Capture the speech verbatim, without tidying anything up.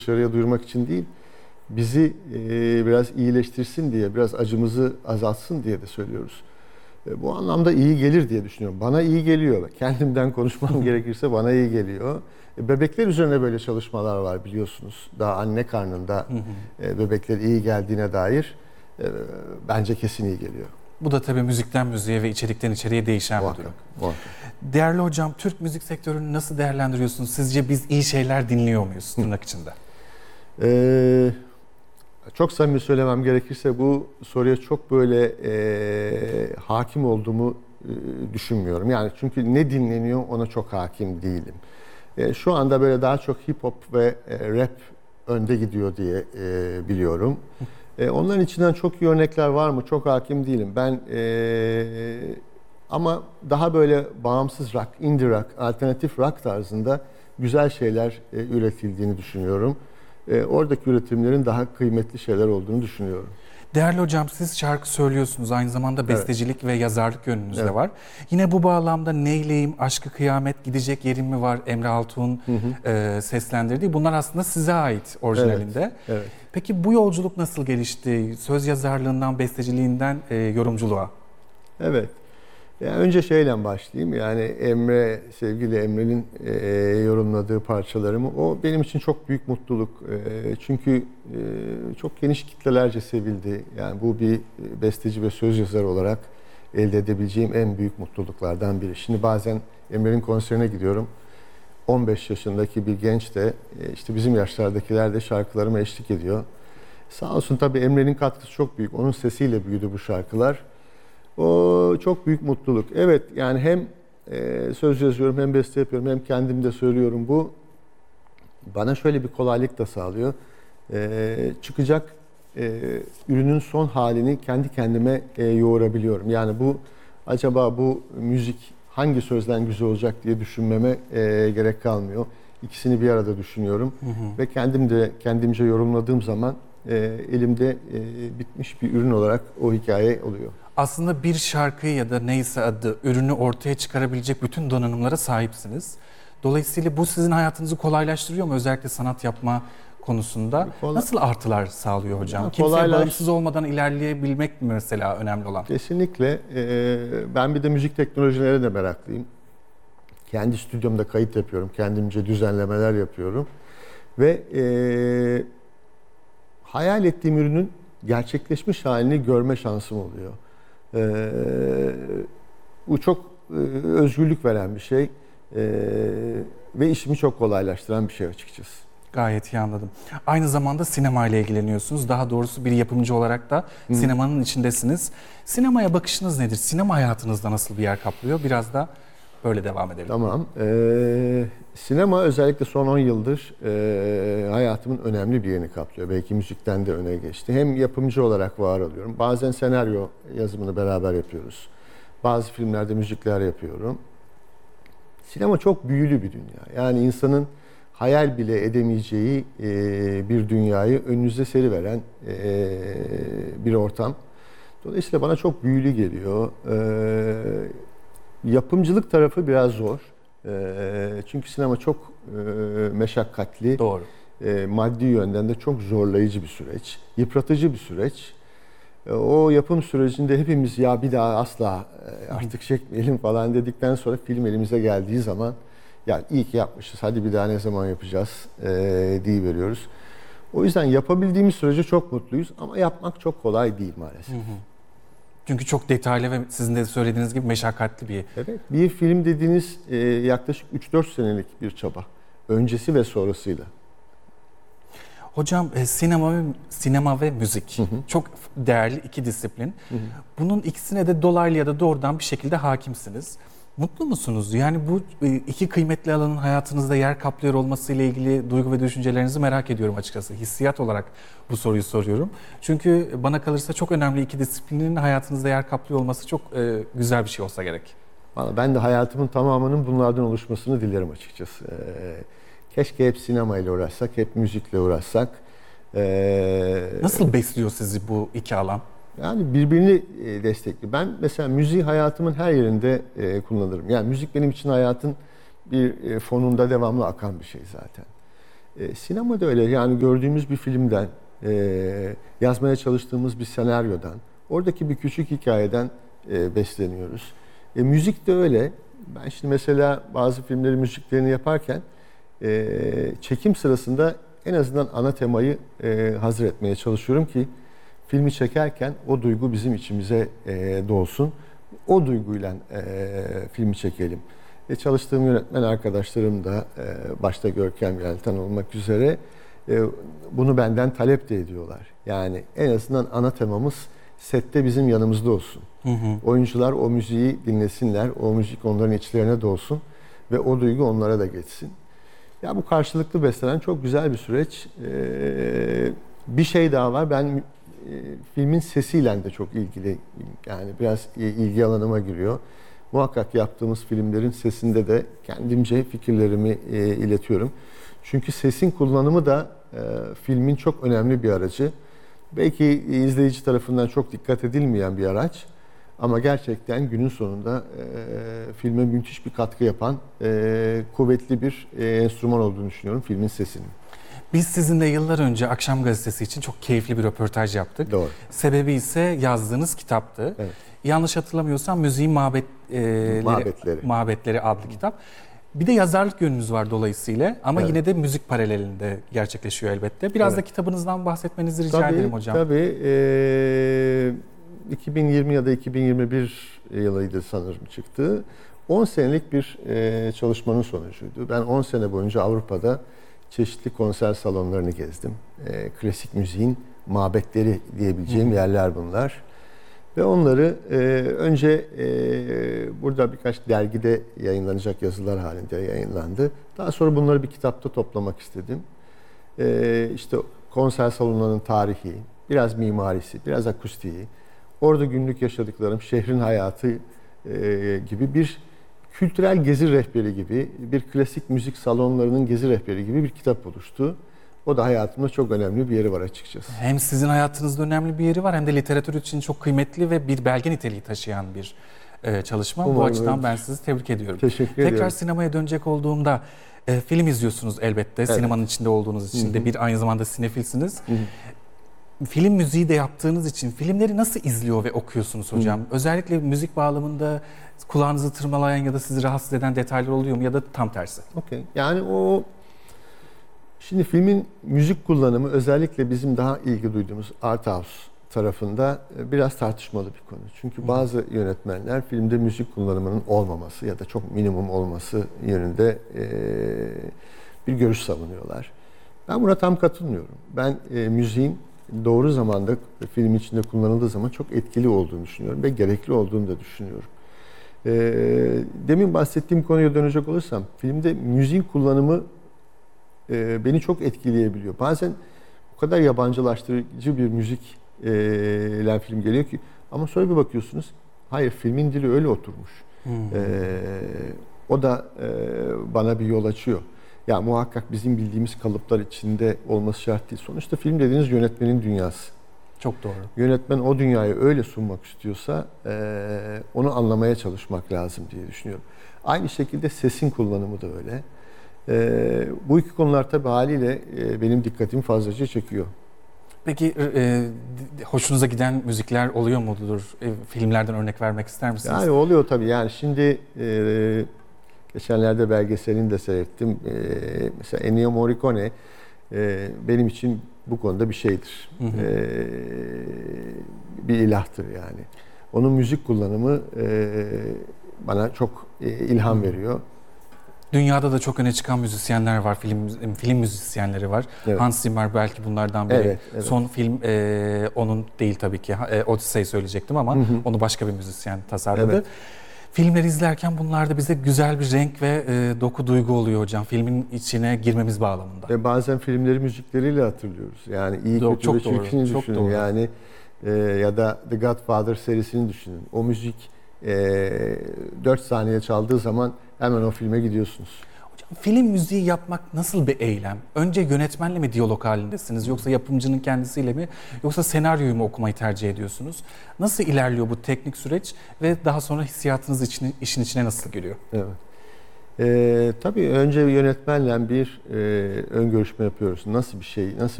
dışarıya duyurmak için değil, bizi e, biraz iyileştirsin diye, biraz acımızı azaltsın diye de söylüyoruz. E, bu anlamda iyi gelir diye düşünüyorum. Bana iyi geliyor. Kendimden konuşmam gerekirse bana iyi geliyor. E, bebekler üzerine böyle çalışmalar var biliyorsunuz. Daha anne karnında e, bebekler iyi geldiğine dair e, bence kesin iyi geliyor. Bu da tabii müzikten müziğe ve içerikten içeriğe değişen bir durum. Muhakkak. Değerli hocam, Türk müzik sektörünü nasıl değerlendiriyorsunuz? Sizce biz iyi şeyler dinliyor muyuz tırnak içinde? Ee, çok samimi söylemem gerekirse bu soruya çok böyle e, hakim olduğumu e, düşünmüyorum. Yani çünkü ne dinleniyor ona çok hakim değilim. E, şu anda böyle daha çok hip hop ve e, rap önde gidiyor diye e, biliyorum. E, onların içinden çok iyi örnekler var mı? Çok hakim değilim. Ben e, ama daha böyle bağımsız rock, indie rock, alternatif rock tarzında güzel şeyler e, üretildiğini düşünüyorum. E, oradaki üretimlerin daha kıymetli şeyler olduğunu düşünüyorum. Değerli hocam, siz şarkı söylüyorsunuz. Aynı zamanda bestecilik evet. ve yazarlık yönünüz evet. de var. Yine bu bağlamda Neyleyim, Aşkı Kıyamet, Gidecek Yerim Mi Var, Emre Altuğ'un e, seslendirdiği. Bunlar aslında size ait orijinalinde. Evet. Evet. Peki bu yolculuk nasıl gelişti? Söz yazarlığından, besteciliğinden e, yorumculuğa. Evet. Yani önce şeyle başlayayım. Yani Emre, sevgili Emre'nin e, yorumladığı parçalarımı. O benim için çok büyük mutluluk. E, çünkü e, çok geniş kitlelerce sevildi. Yani bu bir besteci ve söz yazarı olarak elde edebileceğim en büyük mutluluklardan biri. Şimdi bazen Emre'nin konserine gidiyorum. on beş yaşındaki bir genç de işte bizim yaşlardakiler de şarkılarıma eşlik ediyor. Sağ olsun tabii Emre'nin katkısı çok büyük. Onun sesiyle büyüdü bu şarkılar. O çok büyük mutluluk. Evet yani hem e, söz yazıyorum hem beste yapıyorum hem kendim de söylüyorum. Bu bana şöyle bir kolaylık da sağlıyor. E, çıkacak e, ürünün son halini kendi kendime e, yoğurabiliyorum. Yani bu acaba bu müzik hangi sözden güzel olacak diye düşünmeme e, gerek kalmıyor. İkisini bir arada düşünüyorum. Hı hı. Ve kendim de kendimce yorumladığım zaman e, elimde e, bitmiş bir ürün olarak o hikaye oluyor. Aslında bir şarkıyı ya da neyse adı, ürünü ortaya çıkarabilecek bütün donanımlara sahipsiniz. Dolayısıyla bu sizin hayatınızı kolaylaştırıyor mu? Özellikle sanat yapma konusunda. Kolay... Nasıl artılar sağlıyor hocam? Ya, Kimseye kolaylaş... bağımsız olmadan ilerleyebilmek mi mesela önemli olan? Kesinlikle. Ee, ben bir de müzik teknolojilerine de meraklıyım. Kendi stüdyomda kayıt yapıyorum. Kendimce düzenlemeler yapıyorum. Ve e, hayal ettiğim ürünün gerçekleşmiş halini görme şansım oluyor. Ee, bu çok e, özgürlük veren bir şey ee, ve işimi çok kolaylaştıran bir şey açıkçası. Gayet iyi anladım. Aynı zamanda sinema ile ilgileniyorsunuz. Daha doğrusu bir yapımcı olarak da Hı. sinemanın içindesiniz. Sinemaya bakışınız nedir? Sinema hayatınızda nasıl bir yer kaplıyor? Biraz da böyle devam edelim. Tamam. Ee, sinema özellikle son on yıldır e, hayatımın önemli bir yerini kaplıyor. Belki müzikten de öne geçti. Hem yapımcı olarak var oluyorum. Bazen senaryo yazımını beraber yapıyoruz. Bazı filmlerde müzikler yapıyorum. Sinema çok büyülü bir dünya. Yani insanın hayal bile edemeyeceği e, bir dünyayı önünüze seriveren e, bir ortam. Dolayısıyla bana çok büyülü geliyor. E, yapımcılık tarafı biraz zor. E, çünkü sinema çok e, meşakkatli. Doğru. E, maddi yönden de çok zorlayıcı bir süreç. Yıpratıcı bir süreç. E, o yapım sürecinde hepimiz ya bir daha asla e, artık çekmeyelim falan dedikten sonra film elimize geldiği zaman ya iyi ki yapmışız, hadi bir daha ne zaman yapacağız e, diye veriyoruz. O yüzden yapabildiğimiz sürece çok mutluyuz ama yapmak çok kolay değil maalesef. Hı hı. Çünkü çok detaylı ve sizin de söylediğiniz gibi meşakkatli bir... Evet, bir film dediğiniz e, yaklaşık üç dört senelik bir çaba. Öncesi ve sonrasıyla. Hocam e, sinema ve sinema ve müzik hı hı. çok değerli iki disiplin. Hı hı. Bunun ikisine de dolaylı ya da doğrudan bir şekilde hakimsiniz. Mutlu musunuz? Yani bu iki kıymetli alanın hayatınızda yer kaplıyor olmasıyla ilgili duygu ve düşüncelerinizi merak ediyorum açıkçası. Hissiyat olarak bu soruyu soruyorum. Çünkü bana kalırsa çok önemli iki disiplinin hayatınızda yer kaplıyor olması çok e, güzel bir şey olsa gerek. Vallahi ben de hayatımın tamamının bunlardan oluşmasını dilerim açıkçası. Ee, keşke hep sinemayla uğraşsak, hep müzikle uğraşsak. Ee, Nasıl besliyor sizi bu iki alan? Yani birbirini destekliyor. Ben mesela müziği hayatımın her yerinde kullanırım. Yani müzik benim için hayatın bir fonunda devamlı akan bir şey zaten. E, sinema da öyle. Yani gördüğümüz bir filmden, e, yazmaya çalıştığımız bir senaryodan, oradaki bir küçük hikayeden e, besleniyoruz. E, müzik de öyle. Ben şimdi mesela bazı filmlerin müziklerini yaparken e, çekim sırasında en azından ana temayı e, hazır etmeye çalışıyorum ki filmi çekerken o duygu bizim içimize e, doğsun. O duyguyla e, filmi çekelim. E, çalıştığım yönetmen arkadaşlarım da e, başta Görkem Yelten olmak üzere e, bunu benden talep de ediyorlar. Yani en azından ana temamız sette bizim yanımızda olsun. Hı hı. Oyuncular o müziği dinlesinler, o müzik onların içlerine doğsun ve o duygu onlara da geçsin. Ya bu karşılıklı beslenen çok güzel bir süreç. Ee, bir şey daha var, ben e, filmin sesiyle de çok ilgili, yani biraz ilgi alanıma giriyor. Muhakkak yaptığımız filmlerin sesinde de kendimce fikirlerimi e, iletiyorum. Çünkü sesin kullanımı da e, filmin çok önemli bir aracı. Belki izleyici tarafından çok dikkat edilmeyen bir araç. Ama gerçekten günün sonunda e, filme müthiş bir katkı yapan e, kuvvetli bir e, enstrüman olduğunu düşünüyorum filmin sesinin. Biz sizinle yıllar önce Akşam Gazetesi için çok keyifli bir röportaj yaptık. Doğru. Sebebi ise yazdığınız kitaptı. Evet. Yanlış hatırlamıyorsam Müziğin Mabet, e, Mabetleri. Mabetleri adlı kitap. Bir de yazarlık yönünüz var dolayısıyla ama evet. yine de müzik paralelinde gerçekleşiyor elbette. Biraz evet. da kitabınızdan bahsetmenizi rica tabii, ederim hocam. Tabii. E, iki bin yirmi ya da iki bin yirmi bir yılıydı sanırım çıktı. on senelik bir e, çalışmanın sonucuydu. Ben on sene boyunca Avrupa'da çeşitli konser salonlarını gezdim. E, klasik müziğin mabetleri diyebileceğim Hı. yerler bunlar. Ve onları e, önce e, burada birkaç dergide yayınlanacak yazılar halinde yayınlandı. Daha sonra bunları bir kitapta toplamak istedim. E, işte konser salonlarının tarihi, biraz mimarisi, biraz akustiği, orada günlük yaşadıklarım, şehrin hayatı e, gibi bir kültürel gezi rehberi gibi, bir klasik müzik salonlarının gezi rehberi gibi bir kitap oluştu. O da hayatımda çok önemli bir yeri var açıkçası. Hem sizin hayatınızda önemli bir yeri var hem de literatür için çok kıymetli ve bir belge niteliği taşıyan bir e, çalışma. Umarım Bu açıdan öyle. Ben sizi tebrik ediyorum. Teşekkür Tekrar ediyorum. Tekrar sinemaya dönecek olduğumda e, film izliyorsunuz elbette. Evet. Sinemanın içinde olduğunuz için Hı-hı. de bir aynı zamanda sinefilsiniz. Hı-hı. Film müziği de yaptığınız için filmleri nasıl izliyor ve okuyorsunuz hocam? Hı. Özellikle müzik bağlamında kulağınızı tırmalayan ya da sizi rahatsız eden detaylar oluyor mu ya da tam tersi? Okey. Yani o şimdi filmin müzik kullanımı özellikle bizim daha ilgi duyduğumuz Art House tarafında biraz tartışmalı bir konu. Çünkü bazı yönetmenler filmde müzik kullanımının olmaması ya da çok minimum olması yönünde bir görüş savunuyorlar. Ben buna tam katılmıyorum. Ben müziğin doğru zamanda film içinde kullanıldığı zaman çok etkili olduğunu düşünüyorum ve gerekli olduğunu da düşünüyorum. E, demin bahsettiğim konuya dönecek olursam, filmde müziğin kullanımı e, beni çok etkileyebiliyor. Bazen o kadar yabancılaştırıcı bir müzik e, ile film geliyor ki, ama sonra bir bakıyorsunuz, hayır, filmin dili öyle oturmuş. Hmm. E, o da e, bana bir yol açıyor. Ya muhakkak bizim bildiğimiz kalıplar içinde olması şart değil. Sonuçta film dediğiniz yönetmenin dünyası. Çok doğru. Yönetmen o dünyayı öyle sunmak istiyorsa e, onu anlamaya çalışmak lazım diye düşünüyorum. Aynı şekilde sesin kullanımı da öyle. E, bu iki konular tabii haliyle e, benim dikkatimi fazlaca çekiyor. Peki e, hoşunuza giden müzikler oluyor mudur? E, filmlerden örnek vermek ister misiniz? Yani oluyor tabii. Yani şimdi e, geçenlerde belgeselini de seyrettim. E, mesela Ennio Morricone e, benim için bu konuda bir şeydir. Hı hı. Ee, bir ilahtır yani. Onun müzik kullanımı e, bana çok e, ilham hı. veriyor. Dünyada da çok öne çıkan müzisyenler var, film film müzisyenleri var. Evet. Hans Zimmer belki bunlardan biri. Evet, evet. Son film e, onun değil tabii ki. E, Odyssey söyleyecektim ama hı hı. onu başka bir müzisyen tasarladı. Evet. Filmleri izlerken bunlarda bize güzel bir renk ve e, doku, duygu oluyor hocam. Filmin içine girmemiz bağlamında. Ve bazen filmleri müzikleriyle hatırlıyoruz. Yani iyi, Do- kötü ve çirkini çok düşünün. Doğru. Yani e, ya da The Godfather serisini düşünün. O müzik e, dört saniye çaldığı zaman hemen o filme gidiyorsunuz. Hocam, film müziği yapmak nasıl bir eylem? Önce yönetmenle mi diyalog halindesiniz? Yoksa yapımcının kendisiyle mi? Yoksa senaryoyu mu okumayı tercih ediyorsunuz? Nasıl ilerliyor bu teknik süreç ve daha sonra hissiyatınız için, işin içine nasıl giriyor? Evet. Ee, tabii önce yönetmenle bir e, ön görüşme yapıyoruz. Nasıl bir şey, nasıl